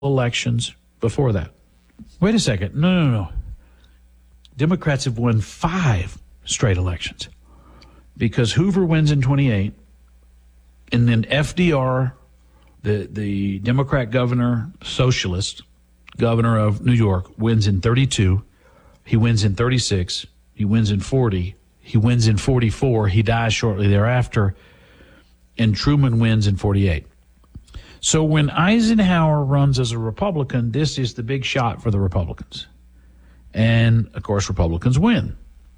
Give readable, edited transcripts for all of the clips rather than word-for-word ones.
elections before that. Wait a second. No. Democrats have won 5 straight elections because Hoover wins in 28, and then FDR, the Democrat governor, socialist governor of New York, wins in 32. He wins in 36. He wins in 40. He wins in 44. He dies shortly thereafter. And Truman wins in 48. So when Eisenhower runs as a Republican, this is the big shot for the Republicans. And, of course, Republicans win.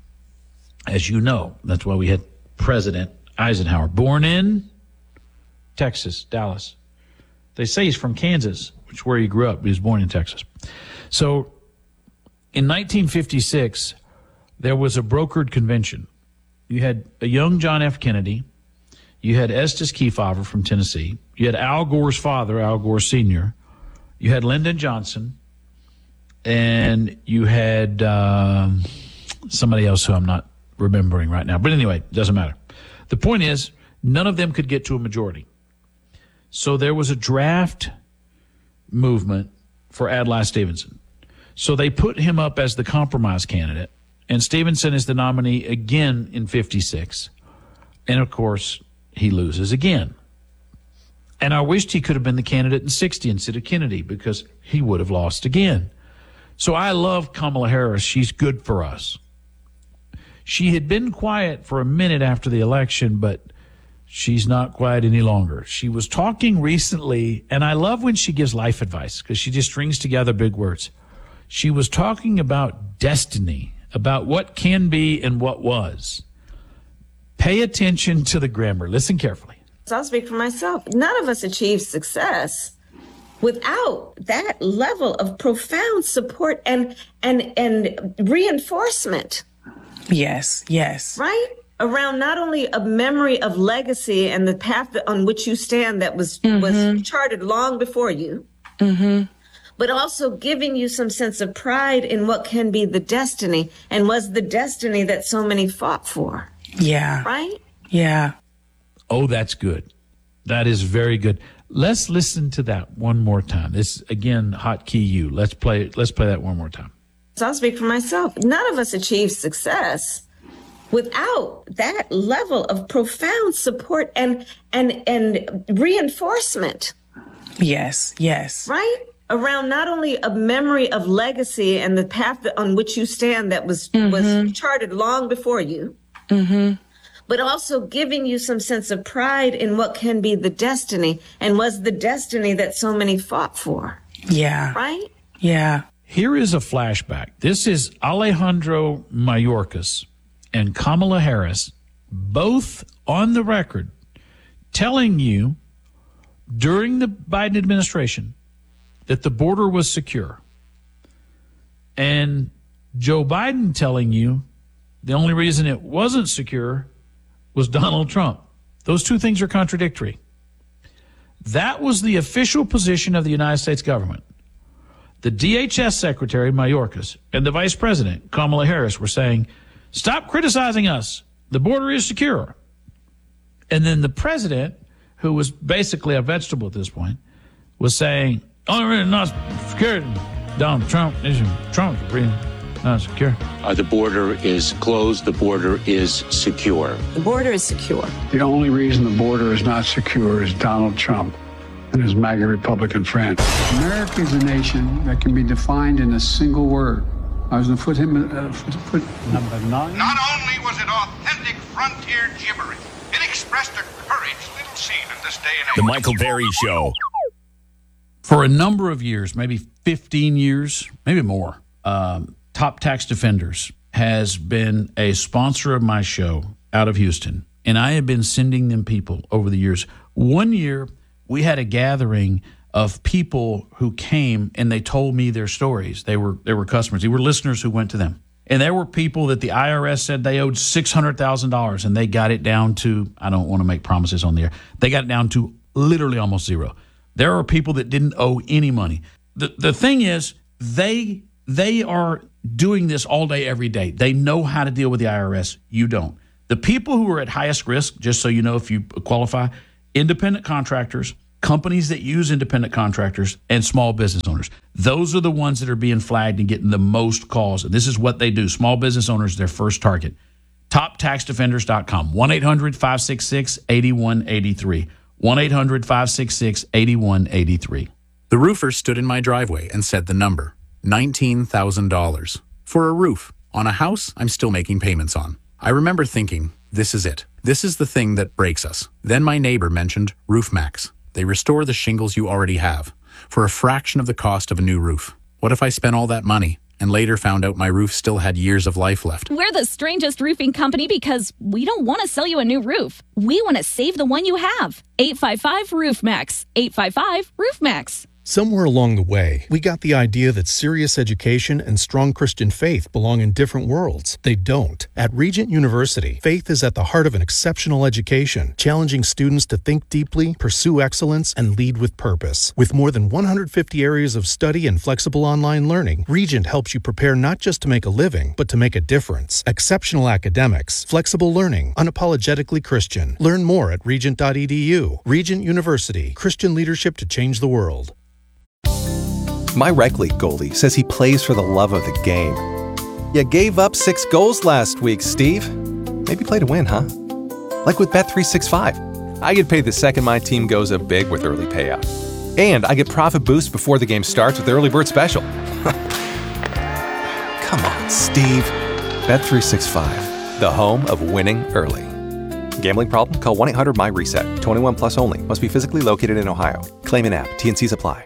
As you know, that's why we had President Eisenhower, born in Texas, Dallas. They say he's from Kansas, which is where he grew up. He was born in Texas. So in 1956, there was a brokered convention. You had a young John F. Kennedy. You had Estes Kefauver from Tennessee. You had Al Gore's father, Al Gore Sr. You had Lyndon Johnson. And you had somebody else who I'm not remembering right now. But anyway, it doesn't matter. The point is, none of them could get to a majority. So there was a draft movement for Adlai Stevenson. So they put him up as the compromise candidate. And Stevenson is the nominee again in 56. And, of course, he loses again. And I wished he could have been the candidate in 60 instead of Kennedy because he would have lost again. So I love Kamala Harris. She's good for us. She had been quiet for a minute after the election, but she's not quiet any longer. She was talking recently, and I love when she gives life advice because she just strings together big words. She was talking about destiny, about what can be and what was. Pay attention to the grammar. Listen carefully. So I'll speak for myself. None of us achieve success without that level of profound support and reinforcement. Yes. Right? Around not only a memory of legacy and the path on which you stand that was charted long before you, but also giving you some sense of pride in what can be the destiny and was the destiny that so many fought for. Yeah. Right? Yeah. Oh, that's good. That is very good. Let's listen to that one more time. This, again, Hotkey U. Let's play that one more time. So I'll speak for myself. None of us achieve success without that level of profound support and reinforcement. Yes. Right? Around not only a memory of legacy and the path on which you stand that was charted long before you, but also giving you some sense of pride in what can be the destiny and was the destiny that so many fought for. Yeah. Right? Yeah. Here is a flashback. This is Alejandro Mayorkas and Kamala Harris, both on the record, telling you during the Biden administration that the border was secure. And Joe Biden telling you the only reason it wasn't secure was Donald Trump. Those two things are contradictory. That was the official position of the United States government. The DHS Secretary, Mayorkas, and the Vice President, Kamala Harris, were saying, stop criticizing us. The border is secure. And then the president, who was basically a vegetable at this point, was saying, oh, really not secure. Donald Trump isn't Trump's really not secure. The border is closed. The border is secure. The border is secure. The only reason the border is not secure is Donald Trump and his MAGA Republican friends. America is a nation that can be defined in a single word. I was going to put number 9. Not only was it authentic frontier gibberish, it expressed a courage little seen in this day and age. The Michael Berry Show. For a number of years, maybe 15 years, maybe more, Top Tax Defenders has been a sponsor of my show out of Houston, and I have been sending them people over the years. One year, we had a gathering of people who came and they told me their stories. They were customers. They were listeners who went to them. And there were people that the IRS said they owed $600,000, and they got it down to, I don't want to make promises on the air, they got it down to literally almost zero. There are people that didn't owe any money. The thing is, they are doing this all day, every day. They know how to deal with the IRS. You don't. The people who are at highest risk, just so you know if you qualify, independent contractors, companies that use independent contractors, and small business owners. Those are the ones that are being flagged and getting the most calls. And this is what they do. Small business owners, their first target. TopTaxDefenders.com, 1-800-566-8183. 1-800-566-8183. The roofer stood in my driveway and said the number, $19,000. For a roof on a house I'm still making payments on. I remember thinking, this is it. This is the thing that breaks us. Then my neighbor mentioned RoofMax. They restore the shingles you already have for a fraction of the cost of a new roof. What if I spent all that money and later found out my roof still had years of life left? We're the strangest roofing company because we don't want to sell you a new roof. We want to save the one you have. 855-ROOFMAX. 855-ROOFMAX. Somewhere along the way, we got the idea that serious education and strong Christian faith belong in different worlds. They don't. At Regent University, faith is at the heart of an exceptional education, challenging students to think deeply, pursue excellence, and lead with purpose. With more than 150 areas of study and flexible online learning, Regent helps you prepare not just to make a living, but to make a difference. Exceptional academics, flexible learning, unapologetically Christian. Learn more at regent.edu. Regent University, Christian leadership to change the world. My rec league goalie says he plays for the love of the game. You gave up 6 goals last week, Steve. Maybe play to win, huh? Like with Bet365. I get paid the second my team goes up big with early payout. And I get profit boost before the game starts with Early Bird Special. Come on, Steve. Bet365, the home of winning early. Gambling problem? Call 1-800-MY-RESET. 21 plus only. Must be physically located in Ohio. Claim in app. T&Cs apply.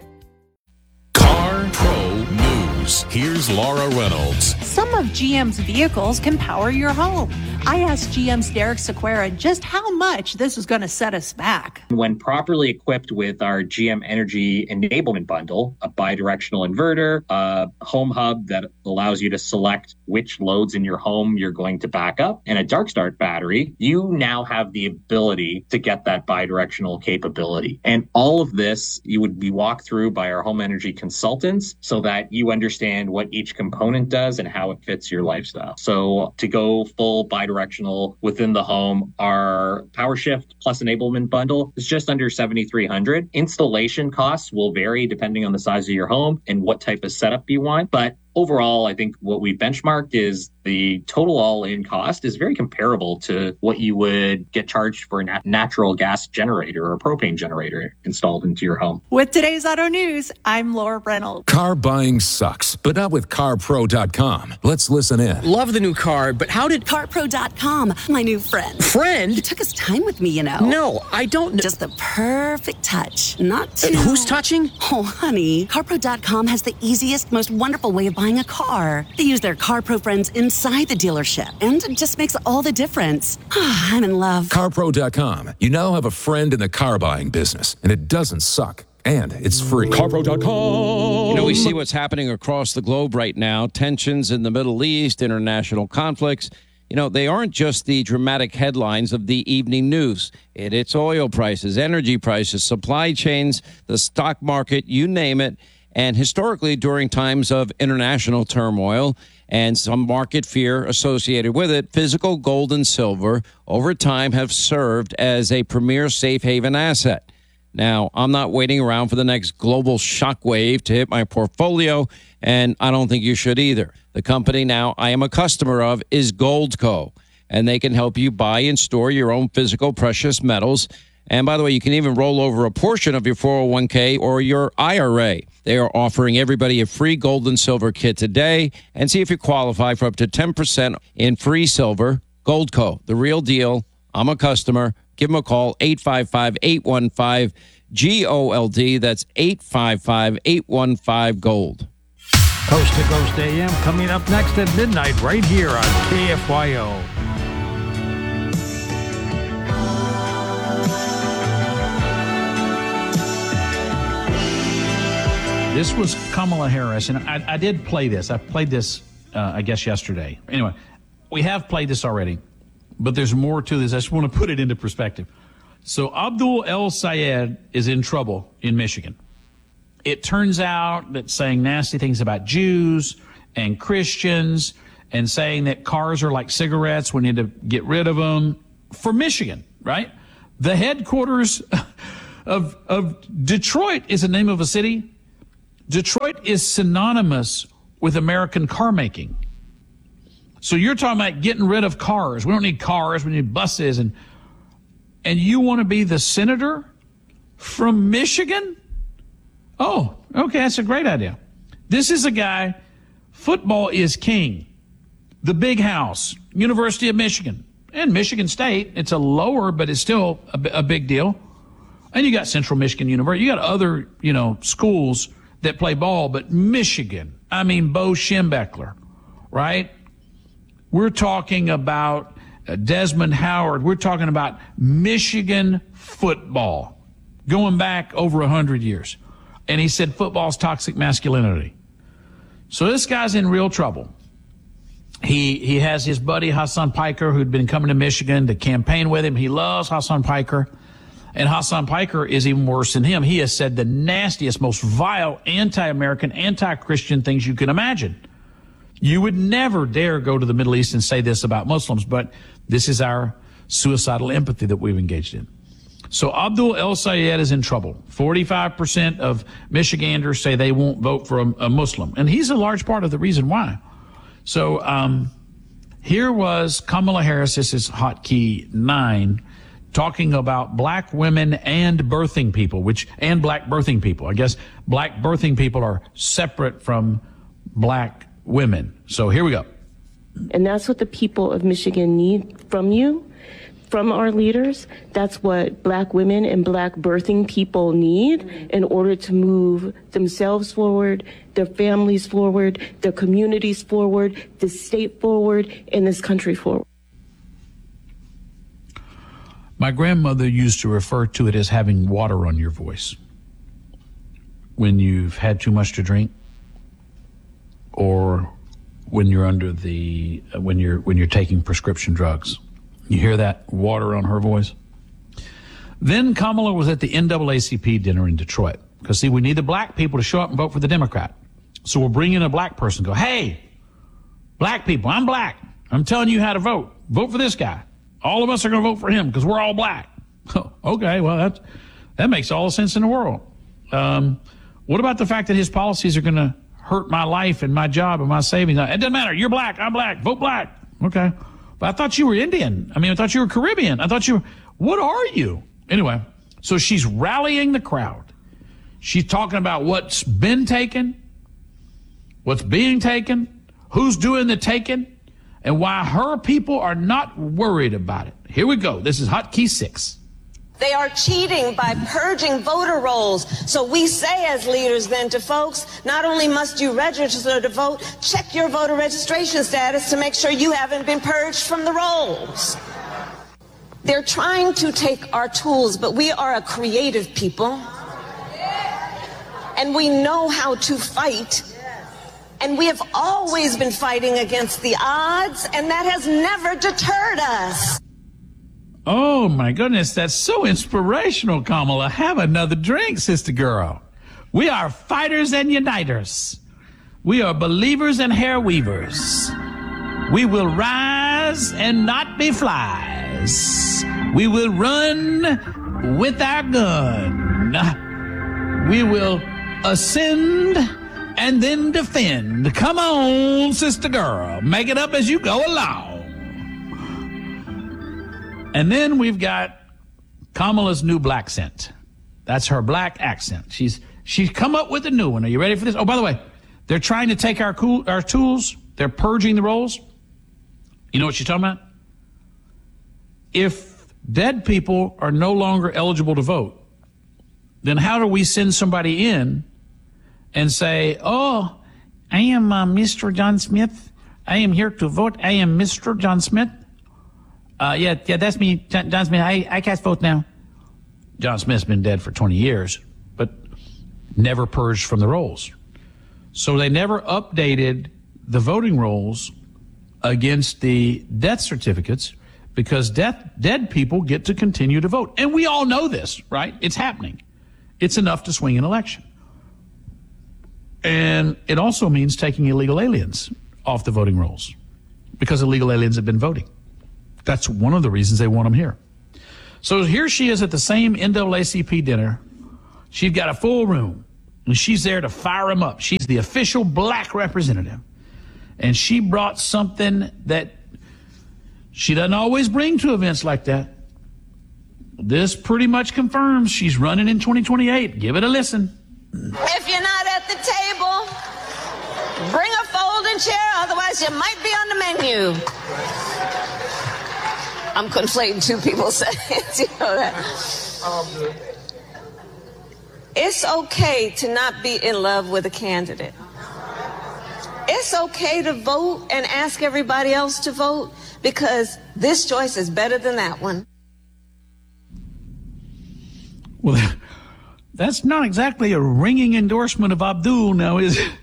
Car Pro News. Here's Laura Reynolds. Some of GM's vehicles can power your home. I asked GM's Derek Sequeira just how much this is going to set us back. When properly equipped with our GM Energy Enablement Bundle, a bidirectional inverter, a home hub that allows you to select which loads in your home you're going to back up, and a dark start battery, you now have the ability to get that bidirectional capability. And all of this, you would be walked through by our home energy consultants so that you understand what each component does and how it fits your lifestyle. So to go full bidirectional within the home, our PowerShift Plus Enablement Bundle is just under $7,300. Installation costs will vary depending on the size of your home and what type of setup you want. But overall, I think what we benchmarked is the total all-in cost is very comparable to what you would get charged for a natural gas generator or a propane generator installed into your home. With today's Auto News, I'm Laura Reynolds. Car buying sucks, but not with CarPro.com. Let's listen in. Love the new car, but how did... CarPro.com, my new friend. Friend? He took his time with me, you know. No, I don't know. Just the perfect touch. Not too... And who's touching? Oh, honey. CarPro.com has the easiest, most wonderful way of buying a car. They use their CarPro friends inside the dealership, and it just makes all the difference. I'm in love. CarPro.com. You now have a friend in the car buying business, and it doesn't suck. And it's free. CarPro.com. You know, we see what's happening across the globe right now. Tensions in the Middle East, international conflicts. You know, they aren't just the dramatic headlines of the evening news. It's oil prices, energy prices, supply chains, the stock market, you name it. And historically, during times of international turmoil and some market fear associated with it, physical gold and silver over time have served as a premier safe haven asset. Now, I'm not waiting around for the next global shockwave to hit my portfolio, and I don't think you should either. The company now I am a customer of is Goldco, and they can help you buy and store your own physical precious metals. And by the way, you can even roll over a portion of your 401k or your IRA. They are offering everybody a free gold and silver kit today, and see if you qualify for up to 10% in free silver. Goldco, the real deal. I'm a customer. Give them a call, 855-815-GOLD. That's 855-815-GOLD. Coast to Coast AM coming up next at midnight right here on KFYO. This was Kamala Harris, and I did play this. I played this, I guess, yesterday. Anyway, we have played this already, but there's more to this. I just want to put it into perspective. So Abdul El Sayed is in trouble in Michigan. It turns out that saying nasty things about Jews and Christians and saying that cars are like cigarettes, we need to get rid of them, for Michigan, right? The headquarters of Detroit is the name of a city. Detroit is synonymous with American car making. So you're talking about getting rid of cars. We don't need cars. We need buses. And you want to be the senator from Michigan? Oh, okay. That's a great idea. This is a guy, football is king. The Big House, University of Michigan, and Michigan State. It's a lower, but it's still a big deal. And you got Central Michigan University. You got other, schools that play ball, but Michigan, Bo Schembechler, right? We're talking about Desmond Howard. We're talking about Michigan football going back over 100 years. And he said football's toxic masculinity. So this guy's in real trouble. He has his buddy Hassan Piker, who'd been coming to Michigan to campaign with him. He loves Hassan Piker. And Hassan Piker is even worse than him. He has said the nastiest, most vile, anti-American, anti-Christian things you can imagine. You would never dare go to the Middle East and say this about Muslims, but this is our suicidal empathy that we've engaged in. So Abdul El Sayed is in trouble. 45% of Michiganders say they won't vote for a Muslim. And he's a large part of the reason why. So here was Kamala Harris, this is hotkey 9, talking about black women and birthing people, and black birthing people. I guess black birthing people are separate from black women. So here we go. And that's what the people of Michigan need from you, from our leaders. That's what black women and black birthing people need in order to move themselves forward, their families forward, their communities forward, the state forward, and this country forward. My grandmother used to refer to it as having water on your voice when you've had too much to drink, or when you're when you're taking prescription drugs. You hear that water on her voice? Then Kamala was at the NAACP dinner in Detroit. Because, see, we need the black people to show up and vote for the Democrat. So we'll bring in a black person and go, hey, black people, I'm black. I'm telling you how to vote. Vote for this guy. All of us are going to vote for him because we're all black. Okay, well, that makes all the sense in the world. What about the fact that his policies are going to hurt my life and my job and my savings? It doesn't matter. You're black. I'm black. Vote black. Okay. But I thought you were Indian. I thought you were Caribbean. What are you? Anyway, so she's rallying the crowd. She's talking about what's been taken, what's being taken, who's doing the taking, and why her people are not worried about it. Here we go. This is hotkey 6. They are cheating by purging voter rolls. So we say as leaders then to folks, not only must you register to vote, check your voter registration status to make sure you haven't been purged from the rolls. They're trying to take our tools, but we are a creative people. And we know how to fight. And we have always been fighting against the odds, and that has never deterred us. Oh, my goodness. That's so inspirational, Kamala. Have another drink, sister girl. We are fighters and uniters. We are believers and hair weavers. We will rise and not be flies. We will run with our gun. We will ascend and then defend. Come on, sister girl. Make it up as you go along. And then we've got Kamala's new black scent. That's her black accent. She's come up with a new one. Are you ready for this? Oh, by the way, they're trying to take our tools. They're purging the rolls. You know what she's talking about? If dead people are no longer eligible to vote, then how do we send somebody in and say, oh, I am Mr. John Smith. I am here to vote. I am Mr. John Smith. Yeah, that's me, John Smith. I cast vote now. John Smith's been dead for 20 years, but never purged from the rolls. So they never updated the voting rolls against the death certificates because dead people get to continue to vote. And we all know this, right? It's happening. It's enough to swing an election. And it also means taking illegal aliens off the voting rolls because illegal aliens have been voting. That's one of the reasons they want them here. So here she is at the same NAACP dinner. She's got a full room, and she's there to fire him up. She's the official black representative. And she brought something that she doesn't always bring to events like that. This pretty much confirms she's running in 2028. Give it a listen. If you're not at the table, bring a folding chair, otherwise you might be on the menu. I'm conflating two people's sayings, you know that. It's okay to not be in love with a candidate. It's okay to vote and ask everybody else to vote, because this choice is better than that one. Well, that's not exactly a ringing endorsement of Abdul now, is it?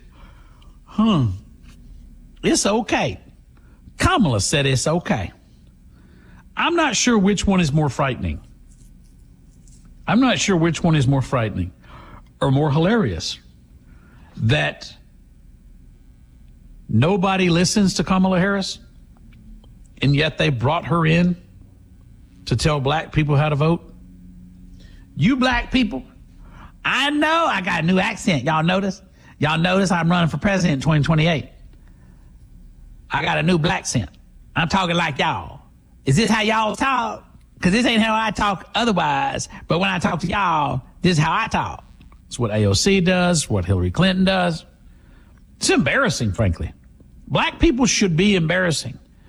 It's okay. Kamala said it's okay. I'm not sure which one is more frightening. I'm not sure which one is more frightening or more hilarious. That nobody listens to Kamala Harris, and yet they brought her in to tell black people how to vote. You black people, I know I got a new accent. Y'all notice? Y'all notice I'm running for president in 2028. I got a new black accent. I'm talking like y'all. Is this how y'all talk? Because this ain't how I talk otherwise. But when I talk to y'all, this is how I talk. It's what AOC does, what Hillary Clinton does. It's embarrassing, frankly. Black people should be embarrassed.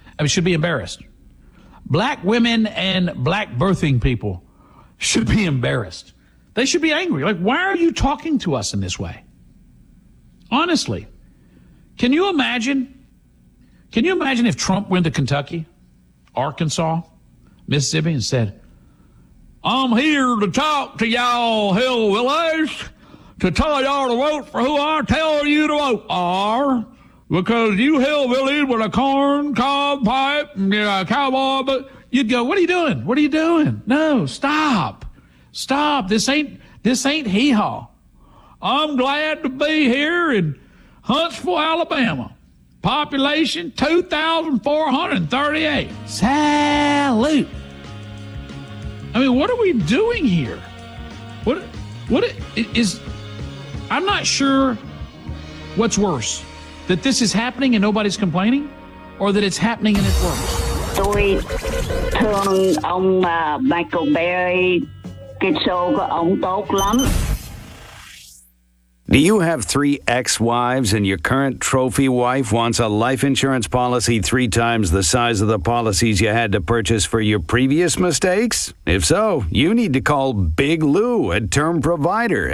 Black women and black birthing people should be embarrassed. They should be angry. Like, why are you talking to us in this way? Honestly, can you imagine if Trump went to Kentucky, Arkansas, Mississippi, and said, I'm here to talk to y'all hillbillies, to tell y'all to vote for who I tell you to vote for, because you hillbillies with a corn cob pipe and a cowboy, but you'd go, what are you doing? What are you doing? No, stop. This ain't hee-haw. I'm glad to be here in Huntsville, Alabama. Population 2,438. Salute. I mean, what are we doing here? What is, I'm not sure what's worse, that this is happening and nobody's complaining, or that it's happening and it's worse. Tôi thương ông Michael Berry, cái show của ông tốt lắm. Do you have 3 ex-wives and your current trophy wife wants a life insurance policy 3 times the size of the policies you had to purchase for your previous mistakes? If so, you need to call Big Lou at Term Provider,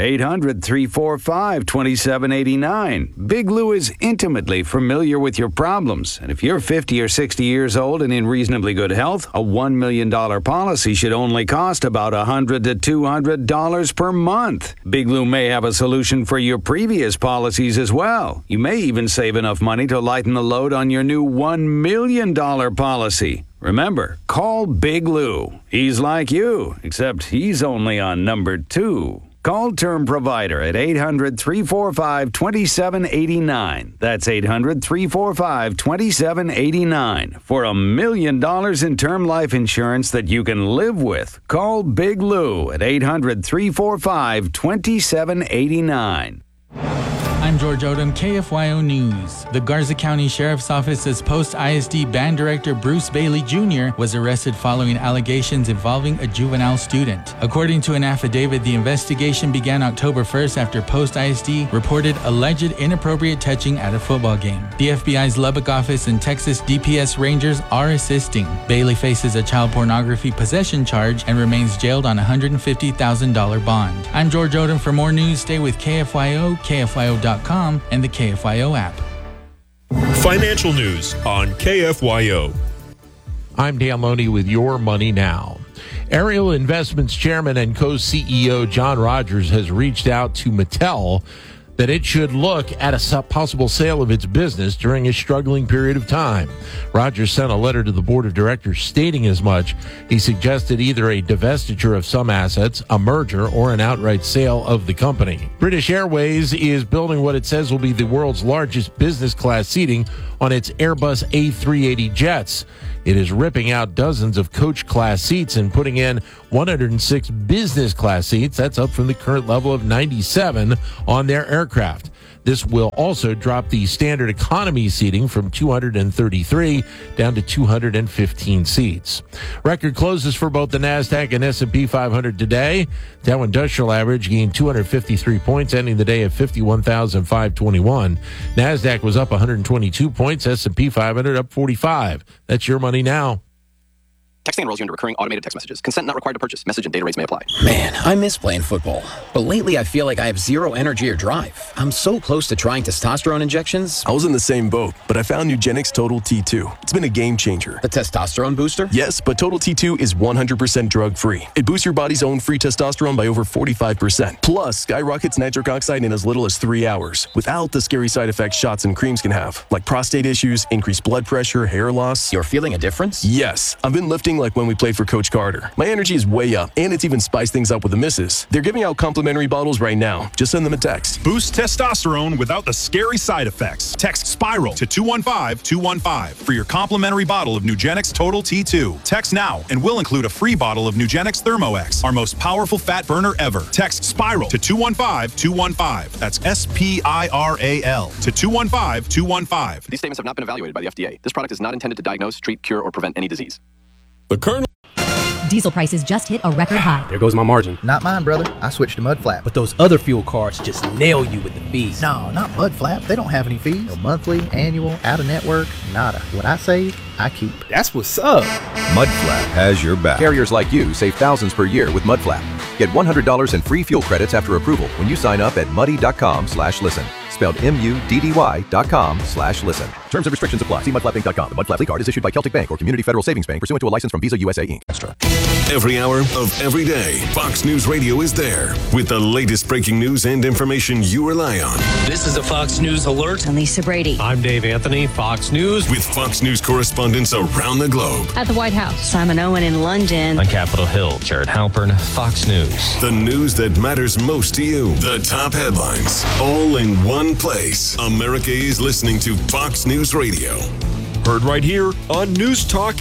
800-345-2789. Big Lou is intimately familiar with your problems, and if you're 50 or 60 years old and in reasonably good health, a $1 million policy should only cost about $100 to $200 per month. Big Lou may have a solution for your previous policies as well. You may even save enough money to lighten the load on your new $1 million policy. Remember, call Big Lou. He's like you, except he's only on number 2. Call Term Provider at 800-345-2789. That's 800-345-2789 for $1 million in term life insurance that you can live with. Call Big Lou at 800-345-2789. I'm George Odom, KFYO News. The Garza County Sheriff's Office's post-ISD band director Bruce Bailey Jr. was arrested following allegations involving a juvenile student. According to an affidavit, the investigation began October 1st after post-ISD reported alleged inappropriate touching at a football game. The FBI's Lubbock office and Texas DPS Rangers are assisting. Bailey faces a child pornography possession charge and remains jailed on a $150,000 bond. I'm George Odom. For more news, stay with KFYO, KFYO.com, and the KFYO app. Financial news on KFYO. I'm Dan Loney with Your Money Now. Ariel Investments Chairman and co-CEO John Rogers has reached out to Mattel that it should look at a possible sale of its business during a struggling period of time. Rogers sent a letter to the board of directors stating as much. He suggested either a divestiture of some assets, a merger, or an outright sale of the company. British Airways is building what it says will be the world's largest business class seating on its Airbus A380 jets. It is ripping out dozens of coach class seats and putting in 106 business class seats. That's up from the current level of 97 on their aircraft. This will also drop the standard economy seating from 233 down to 215 seats. Record closes for both the NASDAQ and S&P 500 today. Dow Industrial Average gained 253 points, ending the day at 51,521. NASDAQ was up 122 points, S&P 500 up 45. That's your money now. Texting enrolls you into recurring automated text messages. Consent not required to purchase. Message and data rates may apply. Man, I miss playing football. But lately I feel like I have zero energy or drive. I'm so close to trying testosterone injections. I was in the same boat, but I found Nugenix Total T2. It's been a game changer. The testosterone booster? Yes, but Total T2 is 100% drug-free. It boosts your body's own free testosterone by over 45%. Plus, skyrockets nitric oxide in as little as 3 hours, without the scary side effects shots and creams can have, like prostate issues, increased blood pressure, hair loss. You're feeling a difference? Yes. I've been lifting like when we played for Coach Carter. My energy is way up, and it's even spiced things up with the misses. They're giving out complimentary bottles right now. Just send them a text. Boost testosterone without the scary side effects. Text SPIRAL to 215-215 for your complimentary bottle of Nugenix Total T2. Text now, and we'll include a free bottle of Nugenix ThermoX, our most powerful fat burner ever. Text SPIRAL to 215-215. That's SPIRAL to 215-215. These statements have not been evaluated by the FDA. This product is not intended to diagnose, treat, cure, or prevent any disease. The Colonel. Diesel prices just hit a record high. There goes my margin. Not mine, brother. I switched to Mudflap. But those other fuel cards just nail you with the fees. No, not Mudflap. They don't have any fees. No monthly, annual, out-of-network, nada. What I save, I keep. That's what's up. Mudflap has your back. Carriers like you save thousands per year with Mudflap. Get $100 in free fuel credits after approval when you sign up at muddy.com/listen. Spelled MUDDY.com/listen. Terms and restrictions apply. See mudflappinc.com. The Mudflap card is issued by Celtic Bank or Community Federal Savings Bank pursuant to a license from Visa USA Inc. Extra. Every hour of every day, Fox News Radio is there with the latest breaking news and information you rely on. This is a Fox News alert. I'm Lisa Brady. I'm Dave Anthony, Fox News. With Fox News correspondents around the globe. At the White House, Simon Owen in London. On Capitol Hill, Jared Halpern, Fox News. The news that matters most to you. The top headlines, all in one place. America is listening to Fox News Radio. Heard right here on News Talk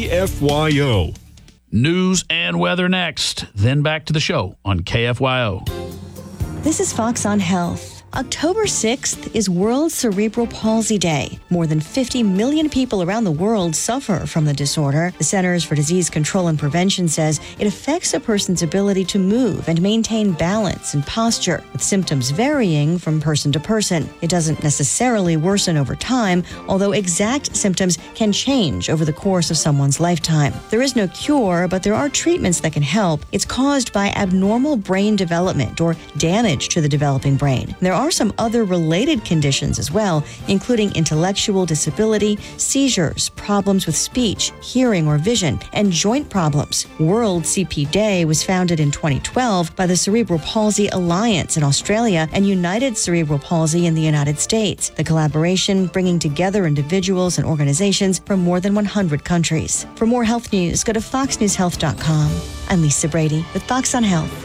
KFYO. News and weather next. Then back to the show on KFYO. This is Fox on Health. October 6th is World Cerebral Palsy Day. More than 50 million people around the world suffer from the disorder. The Centers for Disease Control and Prevention says it affects a person's ability to move and maintain balance and posture, with symptoms varying from person to person. It doesn't necessarily worsen over time, although exact symptoms can change over the course of someone's lifetime. There is no cure, but there are treatments that can help. It's caused by abnormal brain development or damage to the developing brain. There are some other related conditions as well, including intellectual disability, seizures, problems with speech, hearing or vision, and joint problems. World CP Day was founded in 2012 by the Cerebral Palsy Alliance in Australia and United Cerebral Palsy in the United States. The collaboration bringing together individuals and organizations from more than 100 countries. For more health news, go to foxnewshealth.com. I'm Lisa Brady with Fox on Health.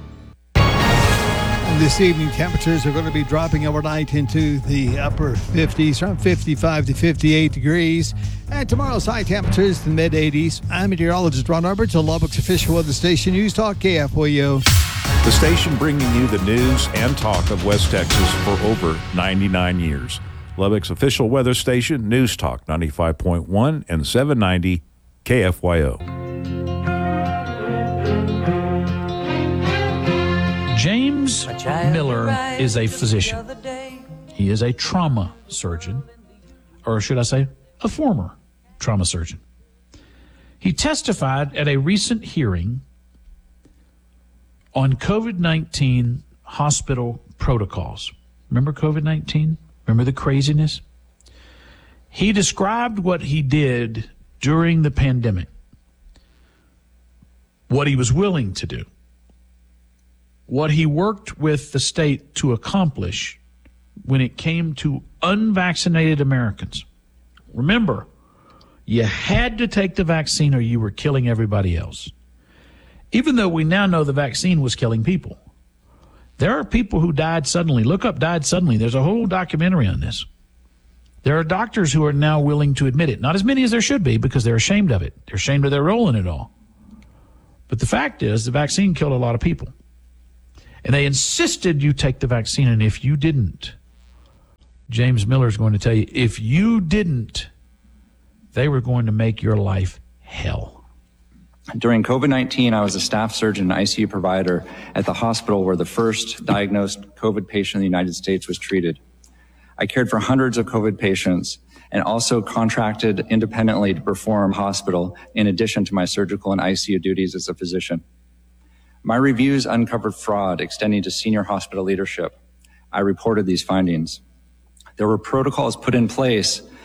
This evening, temperatures are going to be dropping overnight into the upper 50s, around 55 to 58 degrees. And tomorrow's high temperatures in the mid-80s. I'm meteorologist Ron Roberts on Lubbock's official weather station, News Talk KFYO. The station bringing you the news and talk of West Texas for over 99 years. Lubbock's official weather station, News Talk 95.1 and 790 KFYO. James Miller is a physician. He is a trauma surgeon, or should I say, a former trauma surgeon. He testified at a recent hearing on COVID-19 hospital protocols. Remember COVID-19? Remember the craziness? He described what he did during the pandemic, what he was willing to do, what he worked with the state to accomplish when it came to unvaccinated Americans. Remember, you had to take the vaccine or you were killing everybody else. Even though we now know the vaccine was killing people. There are people who died suddenly. Look up Died Suddenly. There's a whole documentary on this. There are doctors who are now willing to admit it. Not as many as there should be because they're ashamed of it. They're ashamed of their role in it all. But the fact is the vaccine killed a lot of people. And they insisted you take the vaccine. And if you didn't, James Miller is going to tell you, if you didn't, they were going to make your life hell. During COVID-19, I was a staff surgeon and ICU provider at the hospital where the first diagnosed COVID patient in the United States was treated. I cared for hundreds of COVID patients and also contracted independently to perform hospital in addition to my surgical and ICU duties as a physician. My reviews uncovered fraud extending to senior hospital leadership. I reported these findings. There were protocols put in place